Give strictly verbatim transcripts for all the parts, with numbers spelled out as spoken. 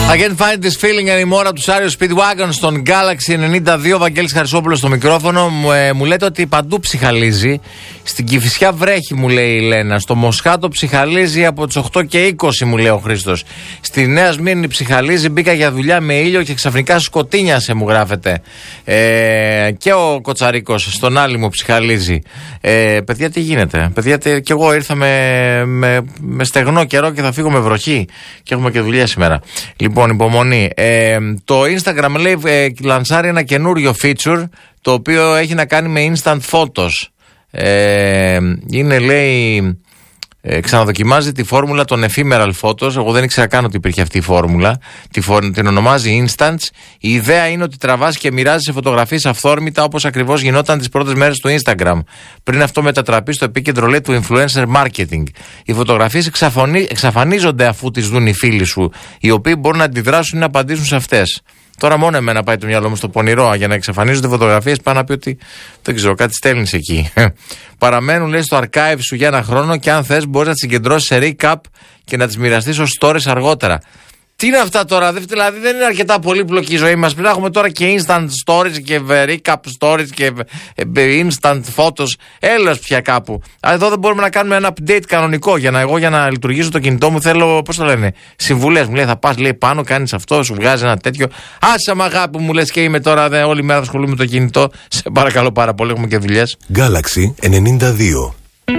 I can't find this feeling anymore από τους Άριο Speedwagon στον Galaxy ενενήντα δύο. Βαγγέλης Χαρισόπουλος στο μικρόφωνο. Μου, ε, μου λέτε ότι παντού ψυχαλίζει. Στην Κηφισιά βρέχει, μου λέει η Λένα. Στο Μοσχάτο ψυχαλίζει από τις οκτώ και είκοσι, μου λέει ο Χρήστος. Στη Νέα Σμύρνη ψυχαλίζει. Μπήκα για δουλειά με ήλιο και ξαφνικά σκοτίνιασε, μου γράφεται. Ε, και ο Κοτσαρίκος στον άλλη μου ψυχαλίζει. Ε, παιδιά, τι γίνεται. Παιδιά, τι, κι εγώ ήρθα με, με, με στεγνό καιρό και θα φύγω με βροχή. Και έχουμε και δουλειά σήμερα. Λοιπόν, υπομονή. Ε, το Instagram λέει ε, λανσάρει ένα καινούριο feature το οποίο έχει να κάνει με instant photos. Ε, είναι, λέει, ε, ξαναδοκιμάζει τη φόρμουλα των ephemeral photos. Εγώ δεν ήξερα καν ότι υπήρχε αυτή η φόρμουλα. Τη, την ονομάζει Instants. Η ιδέα είναι ότι τραβάς και μοιράζεσαι φωτογραφίες αυθόρμητα, όπως ακριβώς γινόταν τις πρώτες μέρες του Instagram. Πριν αυτό μετατραπεί στο επίκεντρο, λέει, του influencer marketing. Οι φωτογραφίες εξαφανίζονται αφού τις δουν οι φίλοι σου, οι οποίοι μπορούν να αντιδράσουν ή να απαντήσουν σε αυτές. Τώρα μόνο εμένα πάει το μυαλό μου στο πονηρό. Για να εξαφανίζονται φωτογραφίες, πάνω να πει ότι δεν ξέρω, κάτι στέλνεις εκεί. Παραμένουν, λέει, στο archive σου για ένα χρόνο και αν θες μπορείς να τις συγκεντρώσεις σε recap και να τις μοιραστείς ως stories αργότερα. Τι είναι αυτά τώρα, δηλαδή δεν είναι αρκετά πολύπλοκη η ζωή μας. Πρέπει να έχουμε τώρα και instant stories και recap stories και instant photos. Έλεος πια κάπου. Εδώ δεν μπορούμε να κάνουμε ένα update κανονικό. Για να, εγώ για να λειτουργήσω το κινητό μου θέλω, πώς το λένε, συμβουλές. Μου λέει θα πας, λέει, πάνω, κάνεις αυτό, σου βγάζει ένα τέτοιο. Άσε μ' αγάπη μου, λες και είμαι τώρα δε, όλη μέρα ασχολούμαι με το κινητό. Σε παρακαλώ πάρα πολύ, έχουμε και δουλειές. Galaxy ενενήντα δύο.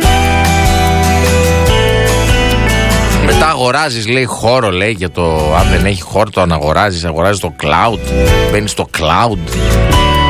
Μετά αγοράζεις, λέει, χώρο, λέει, για το. Αν δεν έχει χώρο, το αναγοράζεις. Αγοράζεις το cloud. Μπαίνεις στο cloud.